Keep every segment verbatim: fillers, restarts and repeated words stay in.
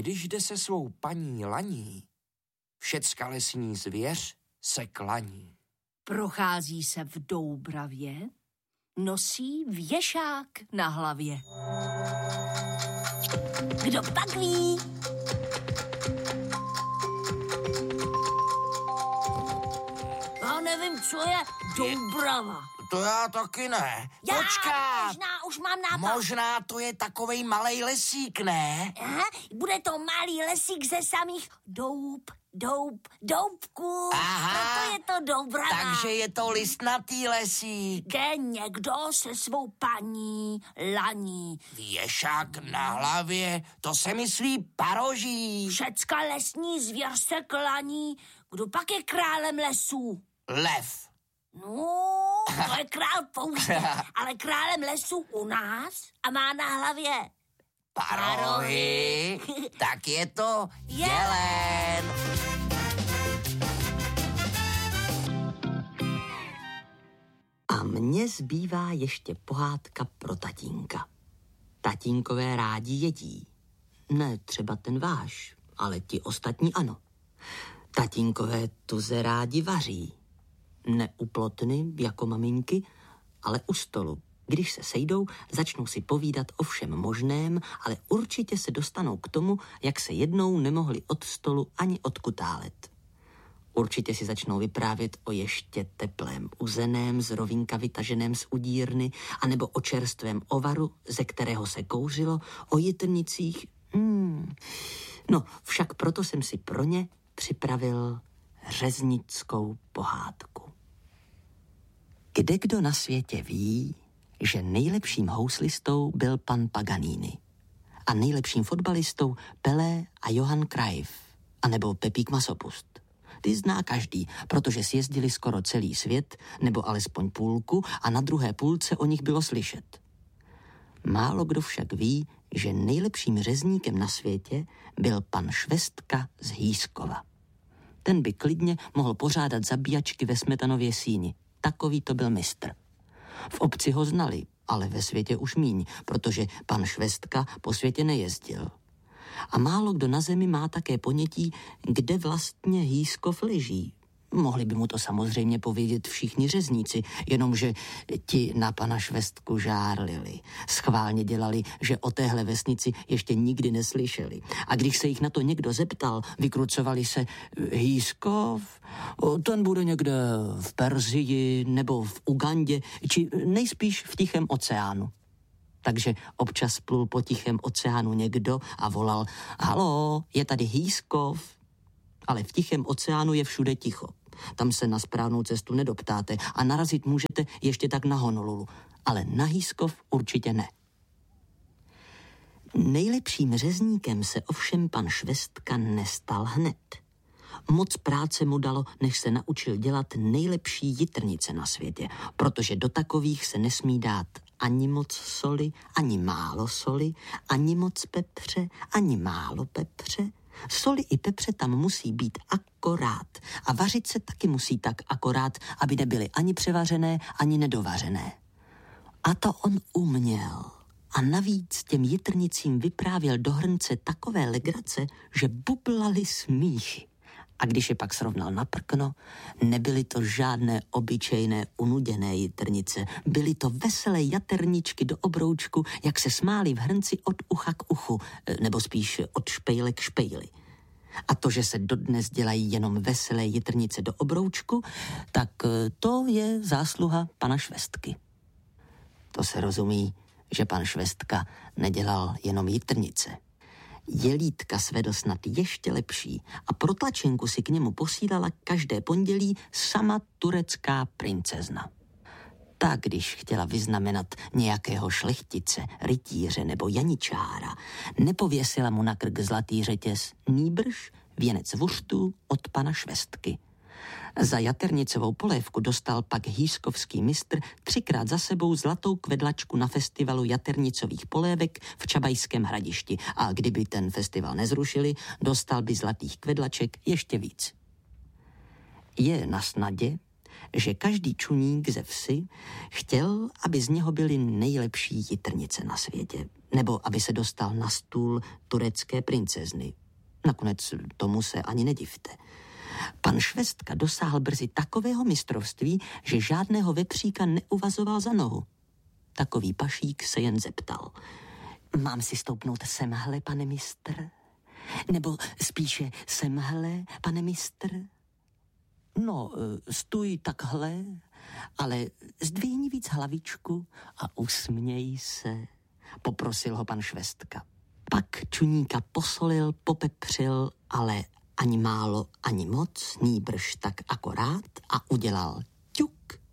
když jde se svou paní laní, všecka lesní zvěř se klaní. Prochází se v Doubravě, nosí věšák na hlavě. Kdo pak ví? Já nevím, co je Doubrava. To já taky ne. Já, Počkat. možná už mám nápad. Možná to je takovej malej lesík, ne? Aha, bude to malý lesík ze samých doub, doub, doubků. Aha. Proto je to Doubrava. Takže je to listnatý lesík. Kde někdo se svou paní laní. Věšák na hlavě, to se myslí paroží. Všecka lesní zvěř se klaní. Kdo pak je králem lesů? Lev. No, to je král pouště, ale králem lesů u nás a má na hlavě Parohy, tak je to jelen. A mně zbývá ještě pohádka pro tatínka. Tatínkové rádi jedí. Ne třeba ten váš, ale ti ostatní ano. Tatínkové tuze rádi vaří. Ne u plotny, jako maminky, ale u stolu. Když se sejdou, začnou si povídat o všem možném, ale určitě se dostanou k tomu, jak se jednou nemohli od stolu ani odkutálet. Určitě si začnou vyprávět o ještě teplém uzeném z rovínka vytaženém z udírny, anebo o čerstvém ovaru, ze kterého se kouřilo, o jitrnicích. Hmm. No, však proto jsem si pro ně připravil řeznickou pohádku. Kdekdo na světě ví, že nejlepším houslistou byl pan Paganini a nejlepším fotbalistou Pelé a Johan Cruyff, anebo Pepík Masopust. Ty zná každý, protože sjezdili skoro celý svět, nebo alespoň půlku, a na druhé půlce o nich bylo slyšet. Málo kdo však ví, že nejlepším řezníkem na světě byl pan Švestka z Hýskova. Ten by klidně mohl pořádat zabíjačky ve Smetanově síni. Takový to byl mistr. V obci ho znali, ale ve světě už míň, protože pan Švestka po světě nejezdil. A málo kdo na zemi má také ponětí, kde vlastně Hýskov leží. Mohli by mu to samozřejmě povědět všichni řezníci, jenomže ti na pana Švestku žárlili. Schválně dělali, že o téhle vesnici ještě nikdy neslyšeli. A když se jich na to někdo zeptal, vykrucovali se: Hýskov? Ten bude někde v Perzii nebo v Ugandě, či nejspíš v Tichém oceánu. Takže občas plul po Tichém oceánu někdo a volal: Haló, je tady Hýskov? Ale v Tichém oceánu je všude ticho. Tam se na správnou cestu nedoptáte a narazit můžete ještě tak na Honolulu, ale na Hýskov určitě ne. Nejlepším řezníkem se ovšem pan Švestka nestal hned. Moc práce mu dalo, než se naučil dělat nejlepší jitrnice na světě, protože do takových se nesmí dát ani moc soli, ani málo soli, ani moc pepře, ani málo pepře. Soli i pepře tam musí být akorát a vařit se taky musí tak akorát, aby nebyly ani převařené, ani nedovařené. A to on uměl. A navíc těm jitrnicím vyprávěl do hrnce takové legrace, že bublali smíchy. A když je pak srovnal na prkno, nebyly to žádné obyčejné unuděné jitrnice, byly to veselé jaterničky do obroučku, jak se smáli v hrnci od ucha k uchu, nebo spíš od špejle k špejli. A to, že se dodnes dělají jenom veselé jitrnice do obroučku, tak to je zásluha pana Švestky. To se rozumí, že pan Švestka nedělal jenom jitrnice. Jelítka svedl snad ještě lepší a pro tlačenku si k němu posílala každé pondělí sama turecká princezna. Ta, když chtěla vyznamenat nějakého šlechtice, rytíře nebo janičára, nepověsila mu na krk zlatý řetěz, nýbrž věnec vuštů od pana Švestky. Za jaternicovou polévku dostal pak hýskovský mistr třikrát za sebou zlatou kvedlačku na festivalu jaternicových polévek v Čabajském hradišti a kdyby ten festival nezrušili, dostal by zlatých kvedlaček ještě víc. Je na snadě, že každý čuník ze vsi chtěl, aby z něho byly nejlepší jitrnice na světě, nebo aby se dostal na stůl turecké princezny. Nakonec tomu se ani nedivte. Pan Švestka dosáhl brzy takového mistrovství, že žádného vepříka neuvazoval za nohu. Takový pašík se jen zeptal. Mám si stoupnout semhle, pane mistr? Nebo spíše semhle, pane mistr? No, stůj takhle, ale zdvihni víc hlavičku a usměj se, poprosil ho pan Švestka. Pak čuníka posolil, popepřil, ale ani málo, ani moc, nýbrž tak akorát a udělal ťuk.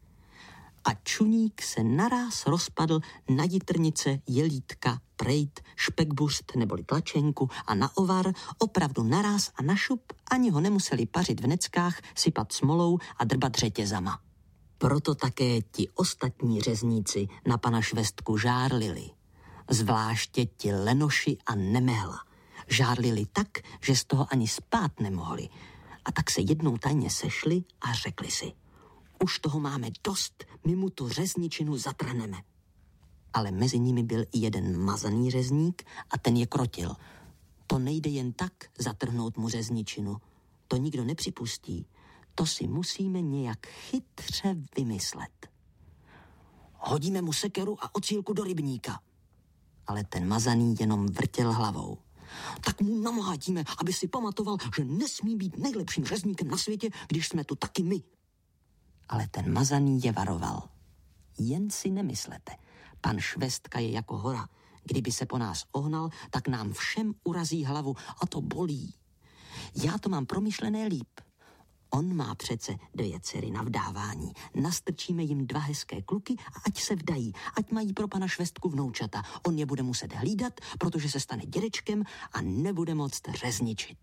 A čuník se naráz rozpadl na jitrnice, jelítka, prejt, špekbust neboli tlačenku a na ovar, opravdu naráz a na šup, ani ho nemuseli pařit v neckách, sypat smolou a drbat řetězama. Proto také ti ostatní řezníci na pana Švestku žárlili. Zvláště ti lenoši a nemehla. Žárlili tak, že z toho ani spát nemohli. A tak se jednou tajně sešli a řekli si: už toho máme dost, my mu tu řezničinu zatraneme. Ale mezi nimi byl i jeden mazaný řezník a ten je krotil. To nejde jen tak zatrhnout mu řezničinu. To nikdo nepřipustí. To si musíme nějak chytře vymyslet. Hodíme mu sekeru a ocílku do rybníka. Ale ten mazaný jenom vrtěl hlavou. Tak mu namlátíme, aby si pamatoval, že nesmí být nejlepším řezníkem na světě, když jsme tu taky my. Ale ten mazaný je varoval. Jen si nemyslete, pan Švestka je jako hora. Kdyby se po nás ohnal, tak nám všem urazí hlavu a to bolí. Já to mám promyšlené líp. On má přece dvě dcery na vdávání. Nastrčíme jim dva hezké kluky a ať se vdají, ať mají pro pana Švestku vnoučata. On je bude muset hlídat, protože se stane dědečkem a nebude moct řezničit.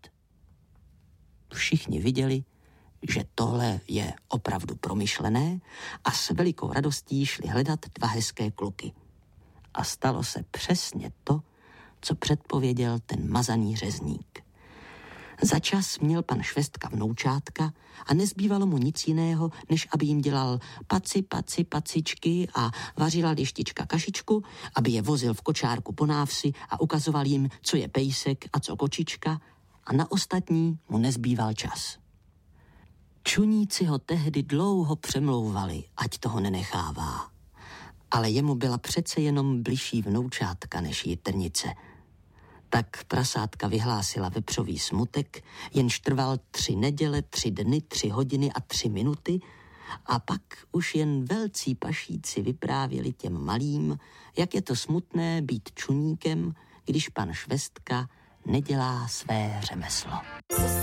Všichni viděli, že tohle je opravdu promyšlené a s velikou radostí šli hledat dva hezké kluky. A stalo se přesně to, co předpověděl ten mazaný řezník. Začas měl pan Švestka vnoučátka a nezbývalo mu nic jiného, než aby jim dělal paci, paci, pacičky a vařila lištička kašičku, aby je vozil v kočárku po návsi a ukazoval jim, co je pejsek a co kočička, a na ostatní mu nezbýval čas. Čuníci ho tehdy dlouho přemlouvali, ať toho nenechává. Ale jemu byla přece jenom bližší vnoučátka než jitrnice. Tak prasátka vyhlásila vepřový smutek, jenž trval tři neděle, tři dny, tři hodiny a tři minuty, a pak už jen velcí pašíci vyprávěli těm malým, jak je to smutné být čuníkem, když pan Švestka nedělá své řemeslo.